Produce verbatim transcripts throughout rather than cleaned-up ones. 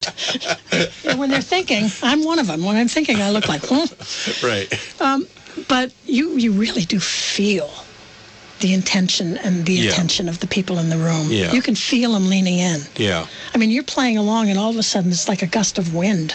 And when they're thinking, I'm one of them. When I'm thinking, I look like, huh? Right. Um, but you, you really do feel the intention and the Yeah. attention of the people in the room. Yeah. You can feel them leaning in. Yeah. I mean, you're playing along, and all of a sudden, it's like a gust of wind.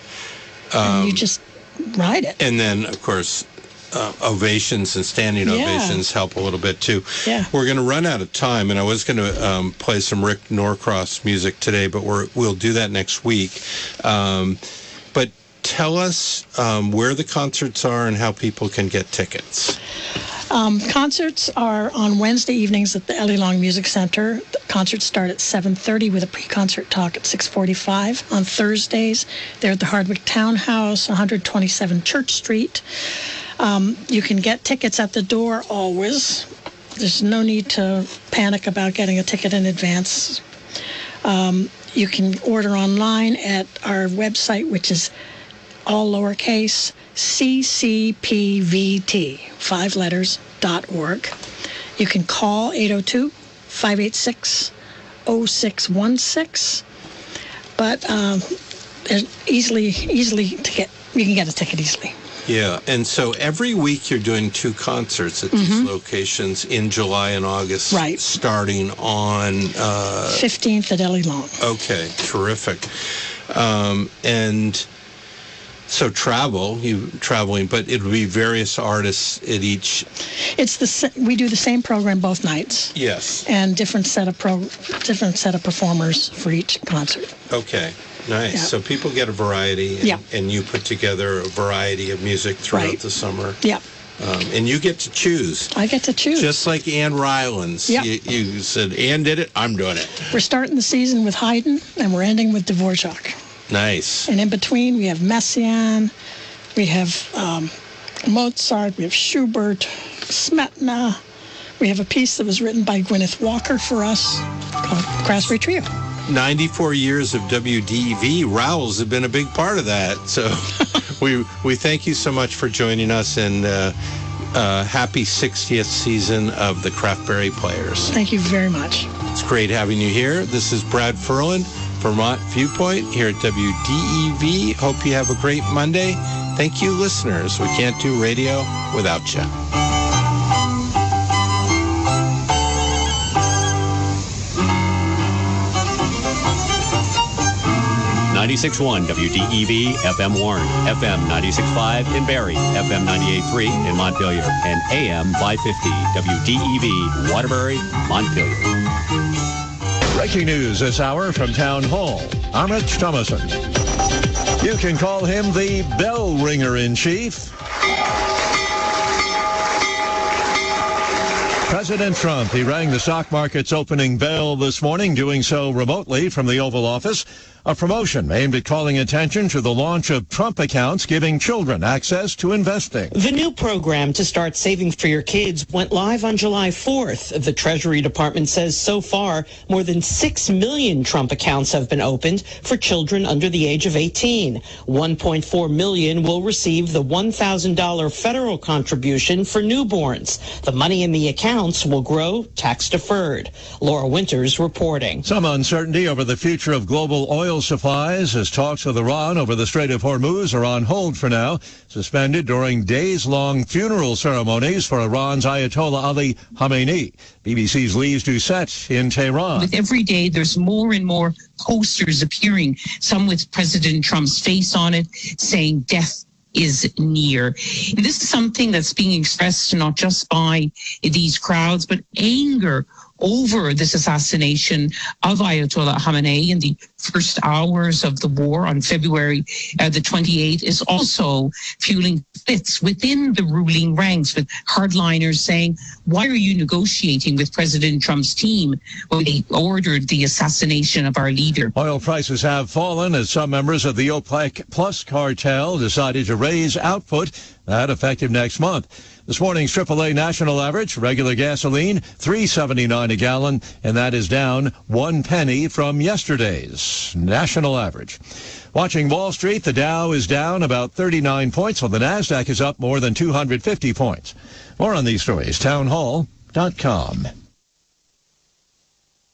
And Um, you just ride it. And then, of course, uh, ovations and standing Yeah. ovations help a little bit, too. Yeah. We're going to run out of time, and I was going to um, play some Rick Norcross music today, but we're, we'll do that next week. Um, but tell us um, where the concerts are and how people can get tickets. Um, concerts are on Wednesday evenings at the Ellie Long Music Center. The concerts start at seven thirty with a pre-concert talk at six forty-five. On Thursdays, they're at the Hardwick Townhouse, one twenty-seven Church Street. Um, you can get tickets at the door always. There's no need to panic about getting a ticket in advance. Um, you can order online at our website, which is all lowercase, C C P V T, five letters, dot org. You can call eight oh two, five eight six, oh six one six. But um, there's easily, easily to get, you can get a ticket easily. Yeah, and so every week you're doing two concerts at these Mm-hmm. locations in July and August. Right. Starting on... Uh, fifteenth at Ellie Long. okay, terrific. Um, and... So travel, you traveling, but it would be various artists at each. It's the sa- we do the same program both nights, Yes. and different set of pro different set of performers for each concert. Okay. Nice. Yeah. So people get a variety, and, Yeah. and you put together a variety of music throughout Right. the summer. Yeah, Um, and you get to choose. I get to choose. Just like Ann Rylands. Yeah. You, you said, Ann did it, I'm doing it. We're starting the season with Haydn, and we're ending with Dvorak. Nice. And in between, we have Messiaen, we have um, Mozart, we have Schubert, Smetana. We have a piece that was written by Gwyneth Walker for us called Craftsbury Trio. ninety-four years of W D E V. Rowells have been a big part of that. So we we thank you so much for joining us, and uh, uh, happy sixtieth season of the Craftberry Players. Thank you very much. It's great having you here. This is Brad Ferland, Vermont Viewpoint here at W D E V. Hope you have a great Monday. Thank you, listeners. We can't do radio without you. ninety-six point one W D E V, F M Warren, F M ninety-six point five in Barrie, F M ninety-eight point three in Montpelier, and A M five fifty W D E V, Waterbury, Montpelier. Breaking news this hour from Town Hall. I'm Rich Thomason. You can call him the bell ringer in chief. President Trump, he rang the stock market's opening bell this morning, doing so remotely from the Oval Office. A promotion aimed at calling attention to the launch of Trump accounts giving children access to investing. The new program to start saving for your kids went live on July fourth. The Treasury Department says so far more than six million Trump accounts have been opened for children under the age of eighteen. one point four million will receive the one thousand dollars federal contribution for newborns. The money in the accounts will grow tax deferred. Laura Winters reporting. Some uncertainty over the future of global oil supplies as talks with Iran over the Strait of Hormuz are on hold for now, suspended during days-long funeral ceremonies for Iran's Ayatollah Ali Khamenei. B B C's Lise Doucette in Tehran. With every day, there's more and more posters appearing, some with President Trump's face on it, saying death is near. And this is something that's being expressed not just by these crowds, but anger over this assassination of Ayatollah Khamenei in the first hours of the war on February uh, the twenty-eighth is also fueling splits within the ruling ranks, with hardliners saying, why are you negotiating with President Trump's team when they ordered the assassination of our leader? Oil prices have fallen as some members of the OPEC Plus cartel decided to raise output, that effective next month. This morning's triple A national average, regular gasoline, three seventy-nine a gallon, and that is down one penny from yesterday's national average. Watching Wall Street, the Dow is down about thirty-nine points, while the NASDAQ is up more than two hundred fifty points. More on these stories, town hall dot com.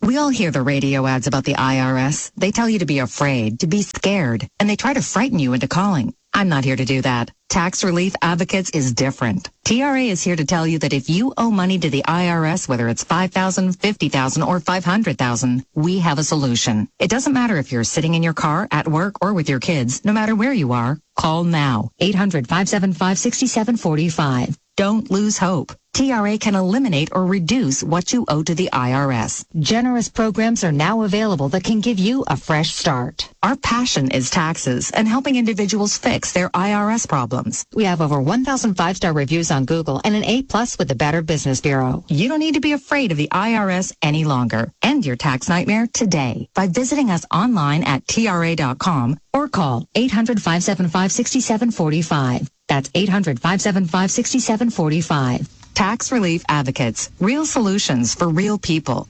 We all hear the radio ads about the I R S. They tell you to be afraid, to be scared, and they try to frighten you into calling. I'm not here to do that. Tax Relief Advocates is different. T R A is here to tell you that if you owe money to the I R S, whether it's five thousand dollars, fifty thousand dollars, or five hundred thousand dollars, we have a solution. It doesn't matter if you're sitting in your car, at work, or with your kids. No matter where you are, call now. eight hundred, five seven five, six seven four five. Don't lose hope. T R A can eliminate or reduce what you owe to the I R S. Generous programs are now available that can give you a fresh start. Our passion is taxes and helping individuals fix their I R S problems. We have over one thousand five-star reviews on Google and an A-plus with the Better Business Bureau. You don't need to be afraid of the I R S any longer. End your tax nightmare today by visiting us online at T R A dot com or call eight hundred, five seven five, six seven four five. That's eight hundred, five seven five, six seven four five. Tax Relief Advocates. Real solutions for real people.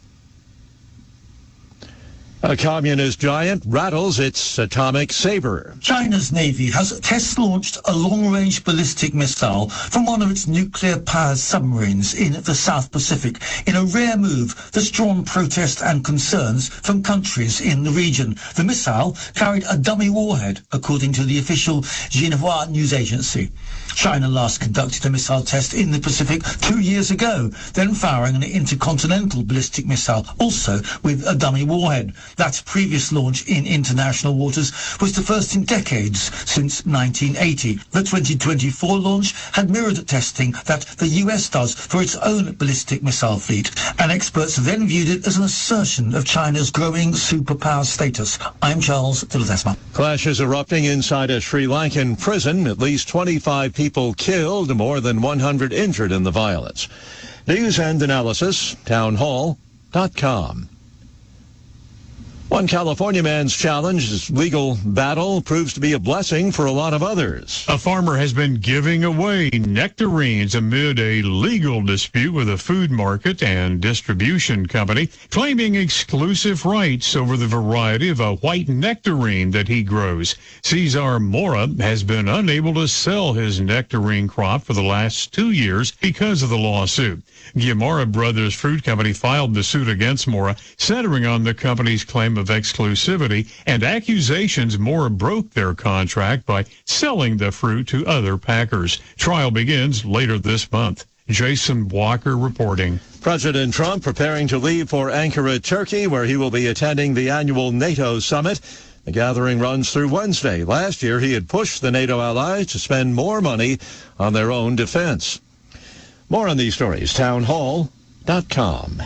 A communist giant rattles its atomic saber. China's Navy has test-launched a long-range ballistic missile from one of its nuclear-powered submarines in the South Pacific in a rare move that's drawn protest and concerns from countries in the region. The missile carried a dummy warhead, according to the official Xinhua news agency. China last conducted a missile test in the Pacific two years ago, then firing an intercontinental ballistic missile, also with a dummy warhead. That previous launch in international waters was the first in decades, since nineteen eighty. The twenty twenty-four launch had mirrored testing that the U S does for its own ballistic missile fleet, and experts then viewed it as an assertion of China's growing superpower status. I'm Charles Dillasma. Clashes erupting inside a Sri Lankan prison. At least twenty-five people killed, more than one hundred injured in the violence. News and analysis, townhall dot com. One California man's challenge, his legal battle, proves to be a blessing for a lot of others. A farmer has been giving away nectarines amid a legal dispute with a food market and distribution company, claiming exclusive rights over the variety of a white nectarine that he grows. Cesar Mora has been unable to sell his nectarine crop for the last two years because of the lawsuit. Guimara Brothers Fruit Company filed the suit against Mora, centering on the company's claim of exclusivity and accusations Mora broke their contract by selling the fruit to other packers. Trial begins later this month. Jason Walker reporting. President Trump preparing to leave for Ankara, Turkey, where he will be attending the annual NATO summit. The gathering runs through Wednesday. Last year, he had pushed the NATO allies to spend more money on their own defense. More on these stories, townhall dot com.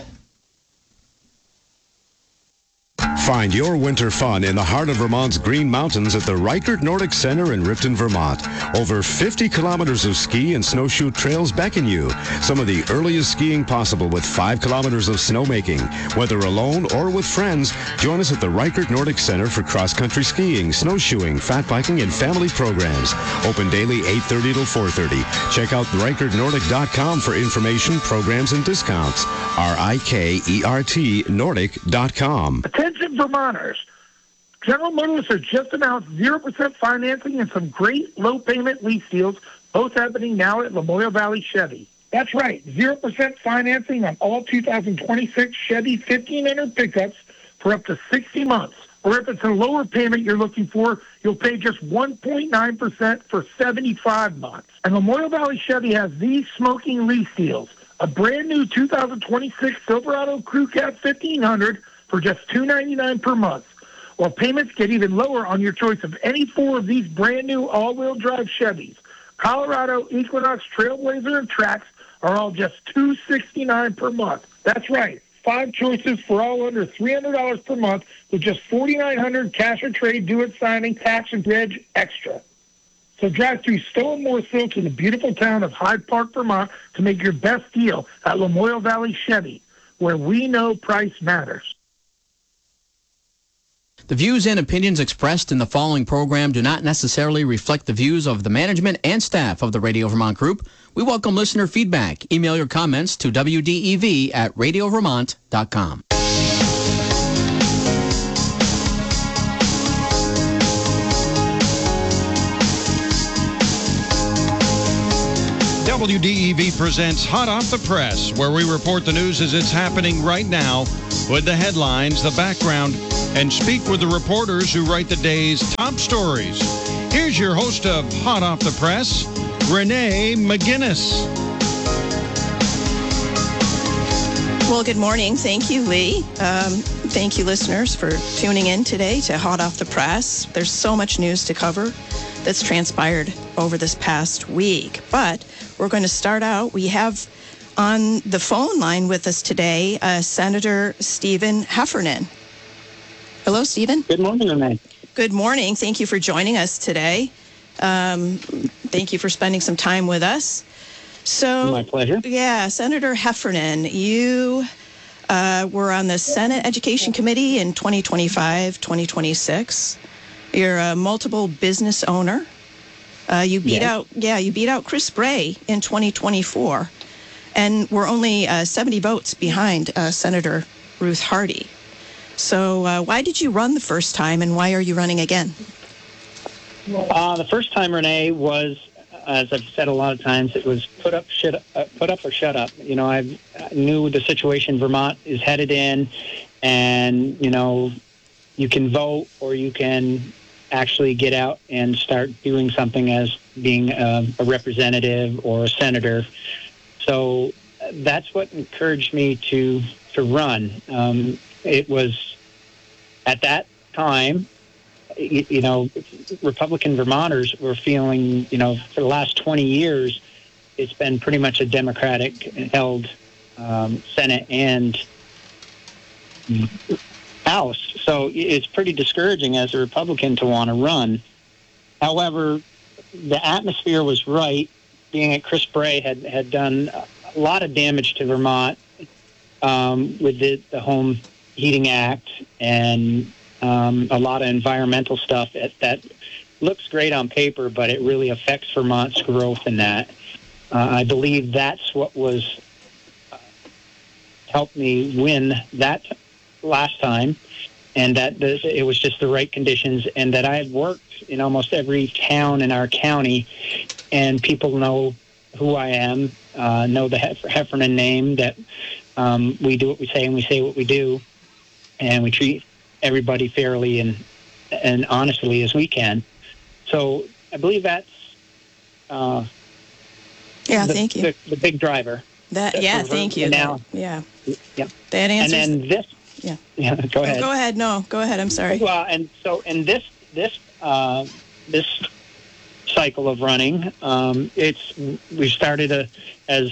Find your winter fun in the heart of Vermont's Green Mountains at the Reichert Nordic Center in Ripton, Vermont. Over fifty kilometers of ski and snowshoe trails beckon you. Some of the earliest skiing possible with five kilometers of snowmaking. Whether alone or with friends, join us at the Reichert Nordic Center for cross-country skiing, snowshoeing, fat biking, and family programs. Open daily eight thirty till four thirty. Check out reichert nordic dot com for information, programs, and discounts. R I K E R T Nordic dot com. Attention Vermonters. General Motors has just announced zero percent financing and some great low-payment lease deals, both happening now at Lamoille Valley Chevy. That's right, zero percent financing on all two thousand twenty-six Chevy fifteen hundred pickups for up to sixty months. Or if it's a lower payment you're looking for, you'll pay just one point nine percent for seventy-five months. And Lamoille Valley Chevy has these smoking lease deals. A brand new two thousand twenty-six Silverado Crew Cab fifteen hundred for just two hundred ninety-nine dollars per month. While payments get even lower on your choice of any four of these brand new all-wheel drive Chevys. Colorado, Equinox, Trailblazer, and Trax are all just two hundred sixty-nine dollars per month. That's right. Five choices for all under three hundred dollars per month with just four thousand nine hundred dollars cash or trade, do it signing, tax, and reg extra. So drive through Stowe and Morrisville to the beautiful town of Hyde Park, Vermont to make your best deal at Lamoille Valley Chevy, where we know price matters. The views and opinions expressed in the following program do not necessarily reflect the views of the management and staff of the Radio Vermont Group. We welcome listener feedback. Email your comments to W D E V at radio vermont dot com. W D E V presents Hot Off the Press, where we report the news as it's happening right now with the headlines, the background, and speak with the reporters who write the day's top stories. Here's your host of Hot Off the Press, Renee McGinnis. Well, good morning. Thank you, Lee. Um, thank you, listeners, for tuning in today to Hot Off the Press. There's so much news to cover that's transpired over this past week. But we're going to start out. We have on the phone line with us today uh, Senator Stephen Heffernan. Hello, Stephen. Good morning, Renee. Good morning. Thank you for joining us today. Um, thank you for spending some time with us. So, my pleasure. Yeah, Senator Heffernan, you uh, were on the Senate Education Committee in twenty twenty-five, twenty twenty-six. You're a multiple business owner. Uh, you beat Yes. out, yeah, you beat out Chris Bray in twenty twenty-four, and we're only uh, seventy votes behind uh, Senator Ruth Hardy. So, uh, why did you run the first time, and why are you running again? Uh, the first time, Renee, was, as I've said a lot of times, it was put up, shut, uh, put up or shut up. You know, I knew the situation Vermont is headed in, and you know, you can vote or you can actually get out and start doing something as being a, a representative or a senator. So that's what encouraged me to to run. Um, it was at that time. You, you know, Republican Vermonters were feeling, you know, for the last twenty years, it's been pretty much a Democratic-held um, Senate and House. So it's pretty discouraging as a Republican to want to run. However, the atmosphere was right. Being at Chris Bray had, had done a lot of damage to Vermont um, with the, the Home Heating Act and Um, a lot of environmental stuff that, that looks great on paper, but it really affects Vermont's growth in that. Uh, I believe that's what was uh, helped me win that last time, and that the, it was just the right conditions, and that I had worked in almost every town in our county, and people know who I am, uh, know the Hef- Heffernan name, that um, we do what we say and we say what we do, and we treat everybody fairly and and honestly as we can. So I believe that's uh, Yeah, the, thank you. The, the big driver. That yeah, for- thank you. Now, That- yeah, yeah. that answers. And then this. Yeah. Yeah. Go ahead. Go ahead. No, go ahead. I'm sorry. Well, and so and this this uh, this cycle of running, um, it's we started a, as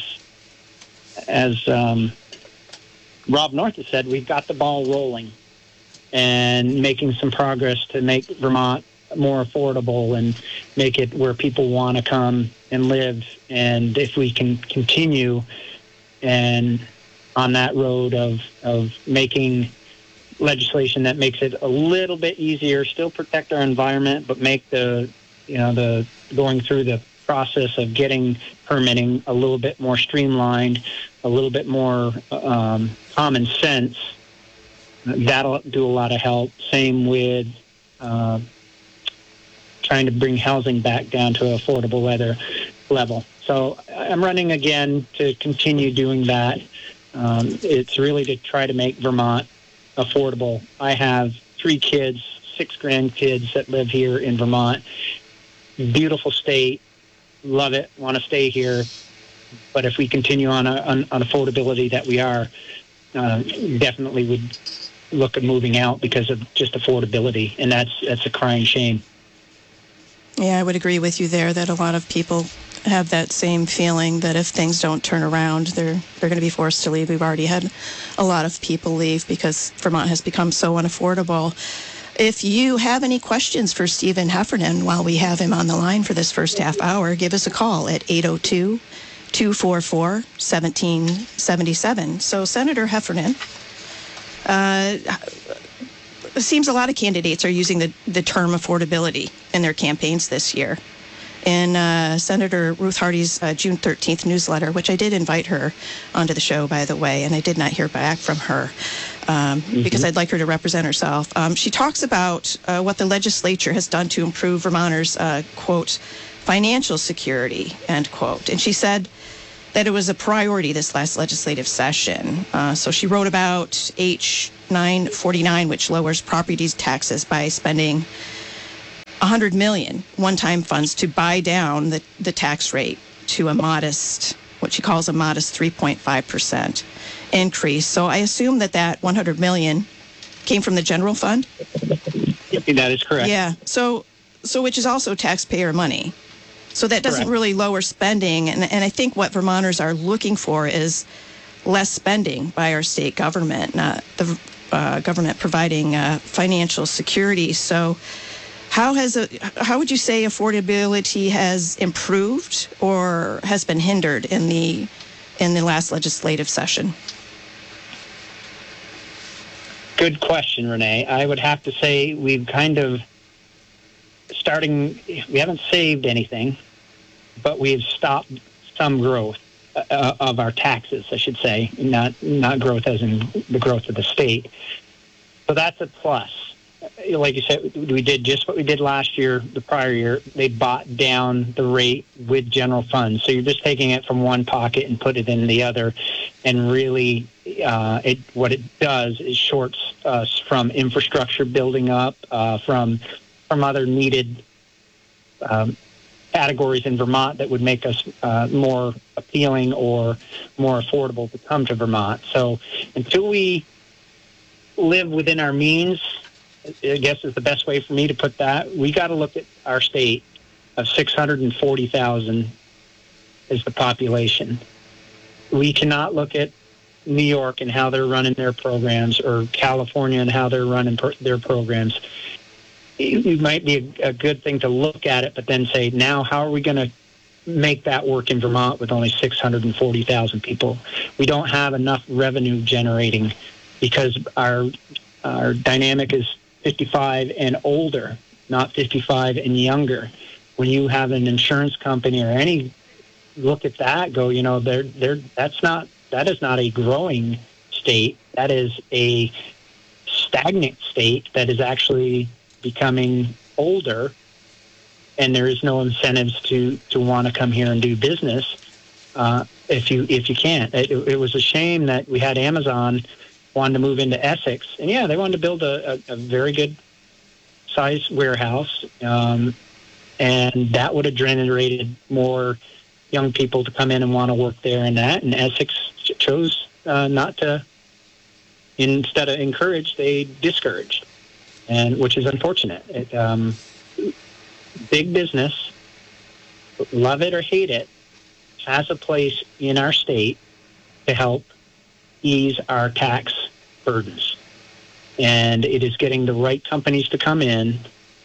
as um, Rob North has said, we've got the ball rolling and making some progress to make Vermont more affordable and make it where people want to come and live. And if we can continue and on that road of, of making legislation that makes it a little bit easier, still protect our environment, but make the, you know, the going through the process of getting permitting a little bit more streamlined, a little bit more um, common sense, that'll do a lot of help. Same with uh, trying to bring housing back down to an affordable weather level. So I'm running again to continue doing that. Um, it's really to try to make Vermont affordable. I have three kids, six grandkids that live here in Vermont. Beautiful state. Love it. Want to stay here. But if we continue on, a, on, on affordability that we are, uh, definitely would look at moving out because of just affordability, and that's that's a crying shame. Yeah, I would agree with you there that a lot of people have that same feeling that if things don't turn around, they're they're going to be forced to leave. We've already had a lot of people leave because Vermont has become so unaffordable. If you have any questions for Stephen Heffernan while we have him on the line for this first half hour, give us a call at eight oh two, two four four, one seven seven seven. So, Senator Heffernan, uh, it seems a lot of candidates are using the, the term affordability in their campaigns this year. In uh, Senator Ruth Hardy's uh, June thirteenth newsletter, which I did invite her onto the show, by the way, and I did not hear back from her um, mm-hmm. because I'd like her to represent herself. Um, she talks about uh, what the legislature has done to improve Vermonters' uh, quote, financial security, end quote. And she said, that it was a priority this last legislative session. Uh, so she wrote about H nine forty-nine, which lowers property taxes by spending one hundred million dollars one-time funds to buy down the, the tax rate to a modest, what she calls a modest three point five percent increase. So I assume that that one hundred million dollars came from the general fund? That is correct. Yeah. So, so which is also taxpayer money. So that doesn't Correct. really lower spending. And, and I think what Vermonters are looking for is less spending by our state government, not the uh, government providing uh, financial security. So how has a, how would you say affordability has improved or has been hindered in the in the last legislative session? Good question, Renee. I would have to say we've kind of starting, we haven't saved anything, but we've stopped some growth uh, of our taxes, I should say, not not growth as in the growth of the state. So that's a plus. Like you said, we did just what we did last year, the prior year. They bought down the rate with general funds. So you're just taking it from one pocket and put it in the other. And really, uh, it what it does is shorts us from infrastructure building up, uh, from from other needed um, categories in Vermont that would make us uh, more appealing or more affordable to come to Vermont. So until we live within our means, I guess is the best way for me to put that, we got to look at our state of six hundred forty thousand is the population. We cannot look at New York and how they're running their programs, or California and how they're running pro- their programs. It might be a, a good thing to look at it, but then say, now how are we going to make that work in Vermont with only six hundred forty thousand people? We don't have enough revenue generating because our our dynamic is fifty-five and older, not fifty-five and younger. When you have an insurance company or any look at that, go, you know, they're, they're, that's not, that is not a growing state. That is a stagnant state that is actually becoming older, and there is no incentives to, to want to come here and do business uh, if you if you can't. It, it was a shame that we had Amazon wanted to move into Essex, and yeah, they wanted to build a, a, a very good size warehouse, um, and that would have generated more young people to come in and want to work there and that, and Essex chose uh, not to. Instead of encourage, they discouraged, and which is unfortunate. It, um, big business, love it or hate it, has a place in our state to help ease our tax burdens. And it is getting the right companies to come in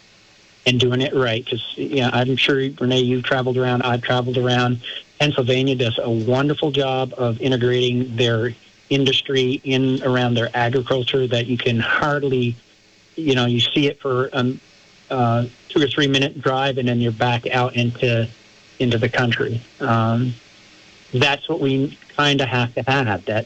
and doing it right. Because yeah, I'm sure, Renee, you've traveled around, I've traveled around. Pennsylvania does a wonderful job of integrating their industry in around their agriculture that you can hardly, you know, you see it for a um, uh, two or three minute drive and then you're back out into into the country. Um, that's what we kind of have to have, that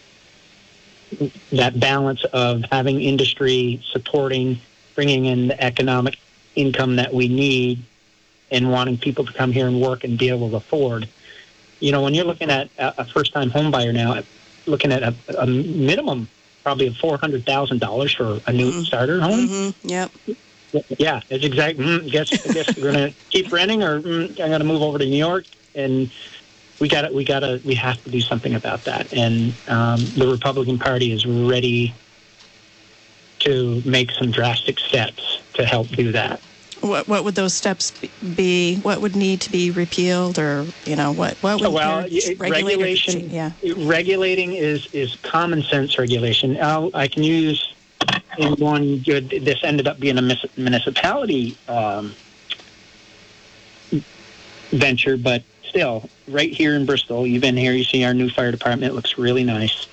that balance of having industry supporting, bringing in the economic income that we need, and wanting people to come here and work and be able to afford. You know, when you're looking at a first-time home buyer now, looking at a, a minimum probably of four hundred thousand dollars for a new mm-hmm. starter home. Mm-hmm. Yep. Yeah, it's exact. Mm, guess I guess we're going to keep renting, or mm, I'm going to move over to New York, and we got to we got to we have to do something about that. And um, the Republican Party is ready to make some drastic steps to help do that. What what would those steps be? What would need to be repealed, or you know what what would well regulate regulation? Yeah, regulating is is common sense regulation. I'll, I can use in one good. This ended up being a municipality um, venture, but still, right here in Bristol, you've been here. You see our new fire department. It looks really nice.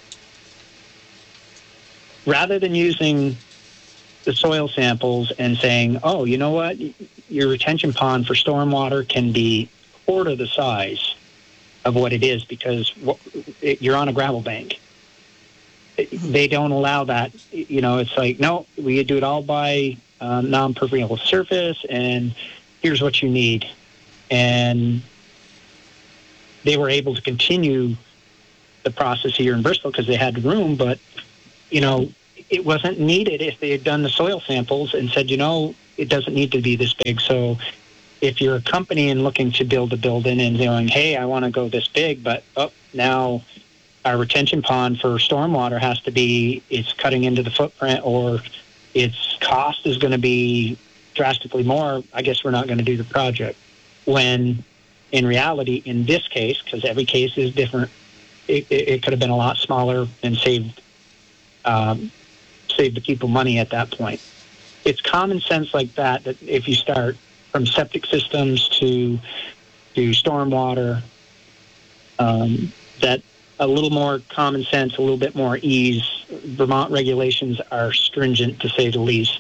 Rather than using the soil samples and saying, oh, you know what, your retention pond for stormwater can be a quarter the size of what it is because you're on a gravel bank. They don't allow that. You know, it's like, no, we do it all by uh, non-permeable surface, and here's what you need. And they were able to continue the process here in Bristol because they had room, but, you know, it wasn't needed if they had done the soil samples and said, you know, it doesn't need to be this big. So if you're a company and looking to build a building and going, hey, I want to go this big, but oh, now our retention pond for stormwater has to be, it's cutting into the footprint, or its cost is going to be drastically more, I guess we're not going to do the project. When in reality, in this case, because every case is different, it, it, it could have been a lot smaller and saved um, saved the people money at that point. It's common sense like that, that if you start from septic systems to to stormwater, um, that a little more common sense, a little bit more ease. Vermont regulations are stringent, to say the least.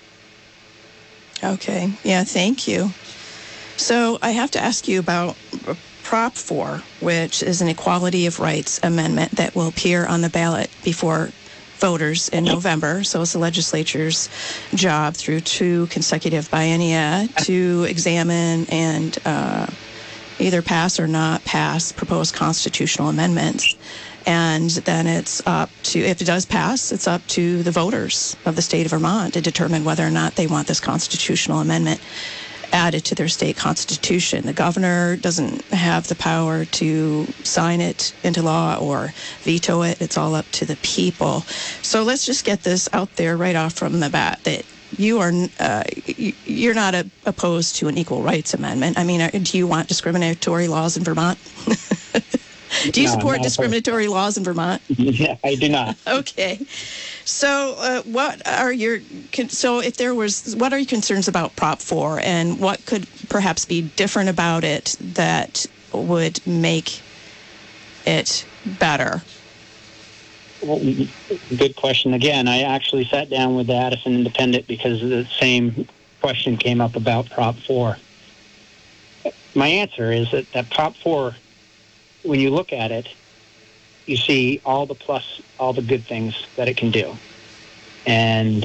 Okay. Yeah, thank you. So I have to ask you about Prop four, which is an Equality of Rights amendment that will appear on the ballot before voters in November. So it's the legislature's job through two consecutive biennia to examine and uh, either pass or not pass proposed constitutional amendments. And then it's up to, if it does pass, it's up to the voters of the state of Vermont to determine whether or not they want this constitutional amendment added to their state constitution. The governor doesn't have the power to sign it into law or veto it. It's all up to the people. So let's just get this out there right off from the bat that you are uh, you're not a, opposed to an equal rights amendment. I mean, do you want discriminatory laws in Vermont? Do you No, support not discriminatory laws in Vermont? Yeah, I do not. Okay. So, uh, what are your so if there was what are your concerns about Prop four, and what could perhaps be different about it that would make it better? Well, good question. Again, I actually sat down with the Addison Independent because the same question came up about Prop four. My answer is that, that Prop four, when you look at it, you see all the plus, all the good things that it can do. And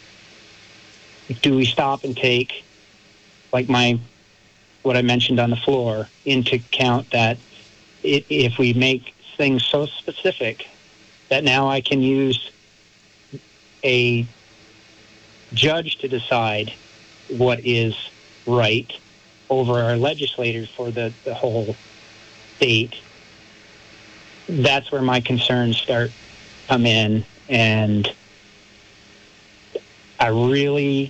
do we stop and take, like my, what I mentioned on the floor, into account that it, if we make things so specific that now I can use a judge to decide what is right over our legislators for the, the whole state, that's where my concerns start come in. And I really,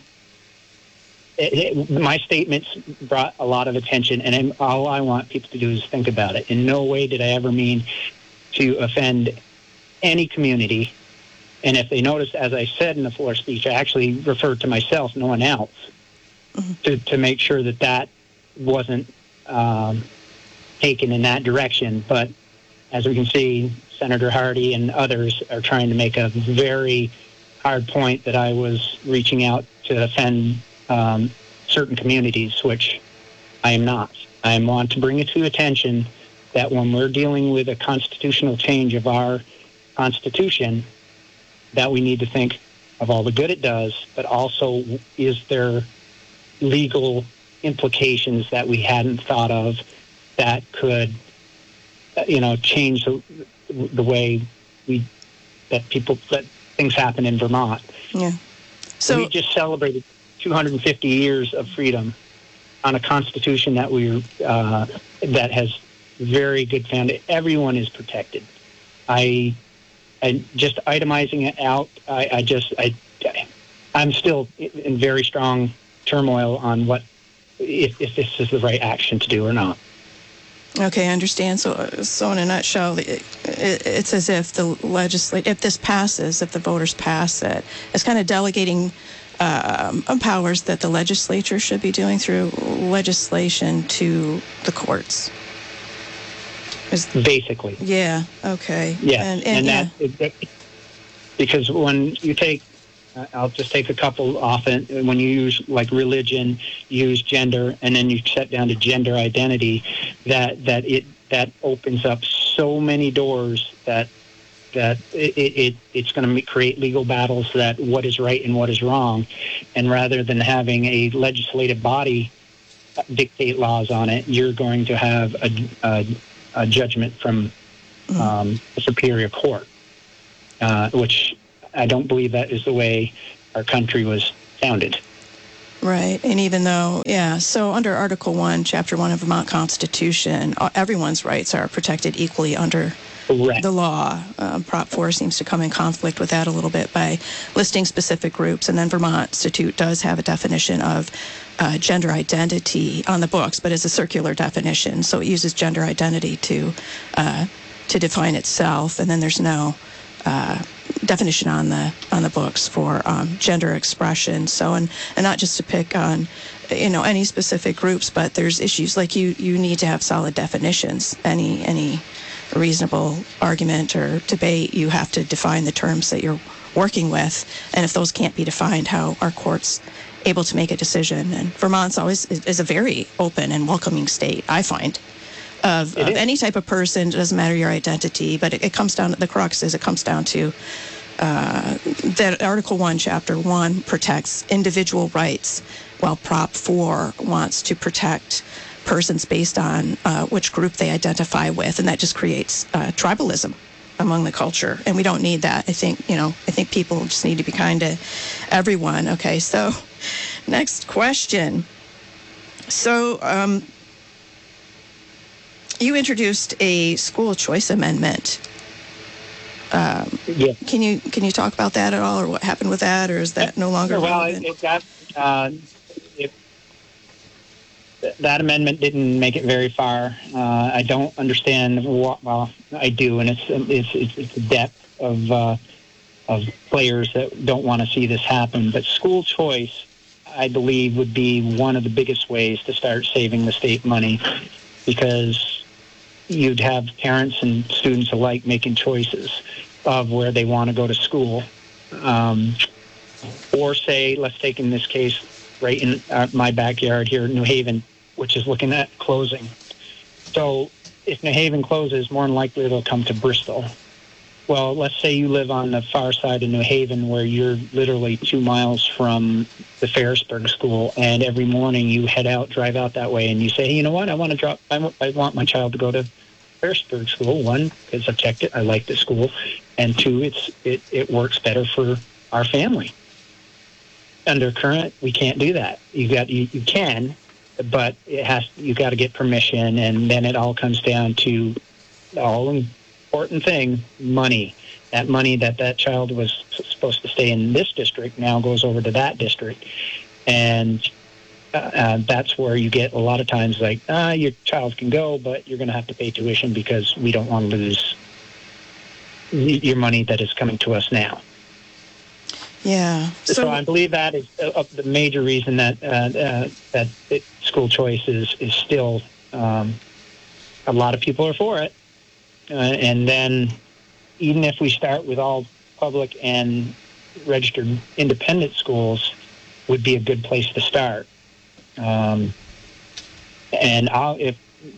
it, it, my statements brought a lot of attention, and all I want people to do is think about it. In no way did I ever mean to offend any community. And if they notice, as I said in the floor speech, I actually referred to myself, no one else, mm-hmm. to, to make sure that that wasn't um, taken in that direction. But as we can see, Senator Hardy and others are trying to make a very hard point that I was reaching out to offend um, certain communities, which I am not. I want to bring it to attention that when we're dealing with a constitutional change of our Constitution, that we need to think of all the good it does, but also is there legal implications that we hadn't thought of that could, you know, change the, the way we that people that things happen in Vermont. Yeah. So we just celebrated two hundred fifty years of freedom on a Constitution that we uh, that has very good foundation. Everyone is protected. I. And just itemizing it out, I, I just, I, I'm still in very strong turmoil on what, if, if this is the right action to do or not. Okay, I understand. So, so in a nutshell, it, it, it's as if the legislate, if this passes, if the voters pass it, it's kind of delegating um, powers that the legislature should be doing through legislation to the courts. Basically. Yeah. Okay. Yeah. And, and, and that, yeah. It, because when you take, uh, I'll just take a couple often, when you use like religion, you use gender, and then you set down to gender identity, that, that it, that opens up so many doors that, that it, it it's going to create legal battles that what is right and what is wrong. And rather than having a legislative body dictate laws on it, you're going to have a, a a judgment from um, the Superior Court, uh, which I don't believe that is the way our country was founded. Right. And even though, yeah, so under Article one, Chapter one of Vermont Constitution, everyone's rights are protected equally under Correct. the law. Um, Prop four seems to come in conflict with that a little bit by listing specific groups. And then Vermont Institute does have a definition of uh, gender identity on the books, but it's a circular definition. So it uses gender identity to uh, to define itself. And then there's no uh, definition on the on the books for um, gender expression. So and and not just to pick on you know any specific groups, but there's issues like you you need to have solid definitions. Any any reasonable argument or debate, you have to define the terms that you're working with, and if those can't be defined, how are courts able to make a decision? And Vermont's always is, is a very open and welcoming state, I find, of, of any type of person. It doesn't matter your identity, but it, it comes down to the crux is it comes down to uh, that Article one, Chapter one protects individual rights, while Prop four wants to protect persons based on uh, which group they identify with, and that just creates uh, tribalism among the culture, and we don't need that. I think you know. I think people just need to be kind to everyone. Okay, so next question. So um, you introduced a school choice amendment. Um, yeah. Can you can you talk about that at all, or what happened with that, or is that no longer well, relevant? it got. Uh, That amendment didn't make it very far. Uh, I don't understand what. Well, I do, and it's it's it's, it's the depth of uh, of players that don't want to see this happen. But school choice, I believe, would be one of the biggest ways to start saving the state money, because you'd have parents and students alike making choices of where they want to go to school, um, or say, let's take in this case right in uh, my backyard here, New Haven, which is looking at closing. So if New Haven closes, more than likely it'll come to Bristol. Well, let's say you live on the far side of New Haven where you're literally two miles from the Ferrisburg School, and every morning you head out, drive out that way, and you say, hey, you know what, I want to drop, I, w- I want my child to go to Ferrisburg School. One, because I've checked it, I like the school, and two, it's it, it works better for our family. Under current, we can't do that. You got you, you can, but it has you got to get permission, and then it all comes down to the all important thing: money. That money that that child was supposed to stay in this district now goes over to that district, and uh, uh, that's where you get a lot of times like, ah, your child can go, but you're going to have to pay tuition because we don't want to lose your money that is coming to us now. Yeah. So, So, I believe that is uh, the major reason that uh, uh, that it, school choice is is still um, a lot of people are for it, uh, and then even if we start with all public and registered independent schools, would be a good place to start. Um, and I'll if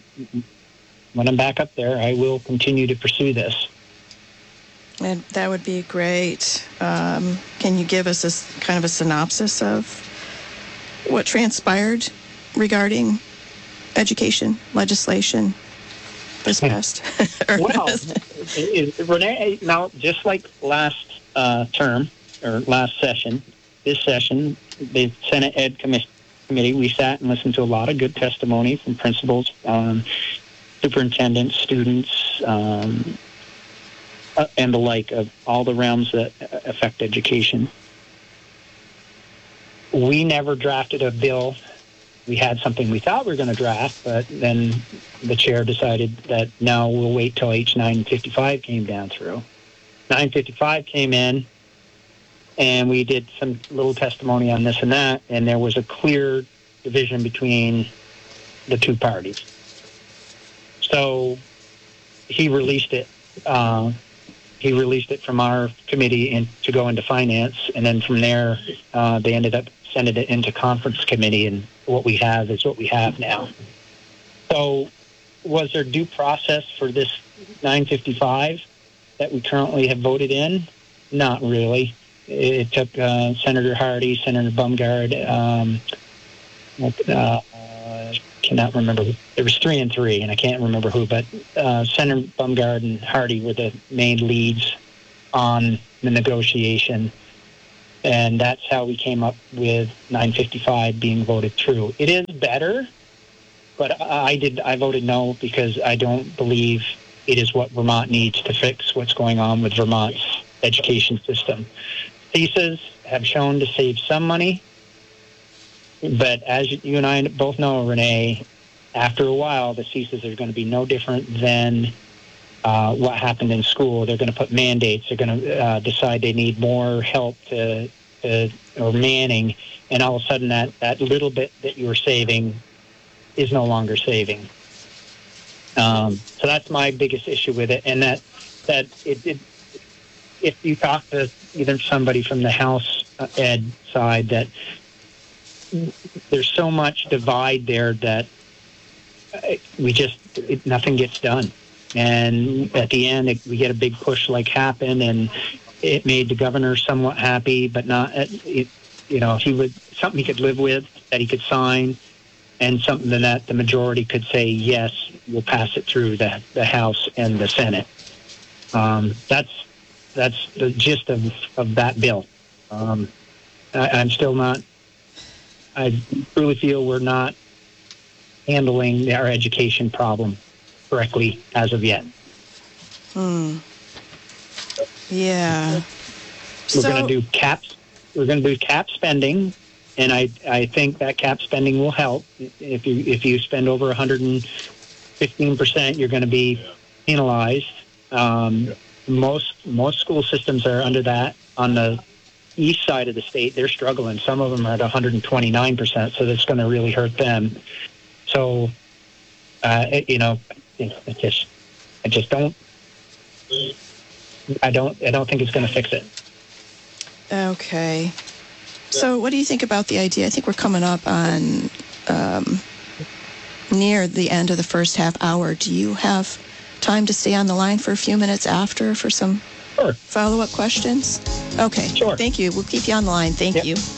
when I'm back up there, I will continue to pursue this. and that would be great. Um, can you give us a s- kind of a synopsis of what transpired regarding education legislation this past? Well, it, it, Renee, now just like last uh, term or last session, this session, the Senate Ed Commission Committee, we sat and listened to a lot of good testimony from principals, um, superintendents, students, um, uh, and the like of all the realms that affect education. We never drafted a bill. We had something we thought we were going to draft, but then the chair decided that no, we'll wait till H nine fifty-five came down through. nine fifty-five came in, and we did some little testimony on this and that, and there was a clear division between the two parties. So he released it. Uh, he released it from our committee in, to go into finance, and then from there uh, they ended up sending it into conference committee, and what we have is what we have now. So was there due process for this nine fifty-five that we currently have voted in? Not really. It took uh, Senator Hardy, Senator Bumgard, um, uh, uh, cannot remember. Who. There was three and three, and I can't remember who, but uh, Senator Bumgard and Hardy were the main leads on the negotiation, and that's how we came up with nine fifty-five being voted through. It is better, but I did I voted no because I don't believe it is what Vermont needs to fix what's going on with Vermont's education system. C I S As have shown to save some money, but as you and I both know, Renee, after a while, the C I S As are going to be no different than uh, what happened in school. They're going to put mandates. They're going to uh, decide they need more help to, to, or manning, and all of a sudden that, that little bit that you were saving is no longer saving. Um, so that's my biggest issue with it, and that that it, it if you talk to either somebody from the House Ed side, that there's so much divide there that we just it, nothing gets done, and at the end it, we get a big push like happen, and it made the governor somewhat happy, but not it, you know he would something he could live with, that he could sign, and something that the majority could say yes, we'll pass it through the the House and the Senate. Um, that's that's the gist of of that bill. Um, I, I'm still not. I really feel we're not handling our education problem correctly as of yet. Hmm. Yeah. We're So- going to do caps. We're going to do cap spending, and I I think that cap spending will help. If you if you spend over one hundred fifteen percent, you're going to be penalized. Um, most most school systems are under that. On the east side of the state, they're struggling. Some of them are at one hundred twenty-nine percent, so that's going to really hurt them. So, uh, it, you know, it just, I just don't, I don't, I don't think it's going to fix it. Okay. So what do you think about the idea? I think we're coming up on um, near the end of the first half hour. Do you have time to stay on the line for a few minutes after for some sure. follow-up questions? Okay. Sure. Thank you. We'll keep you on the line. Thank Yep. you.